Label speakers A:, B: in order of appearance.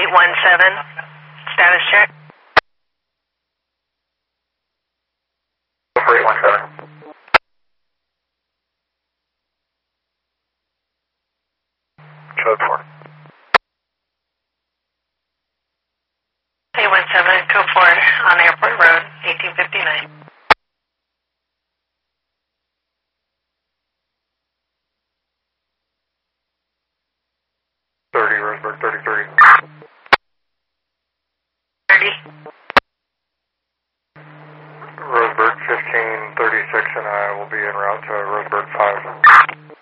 A: 817, status check.
B: 817. Code 4.
A: 817, code 4 on Airport Road, 1859.
B: Roseburg 33.
A: 30.
B: Roseburg 1536, and I will be en route to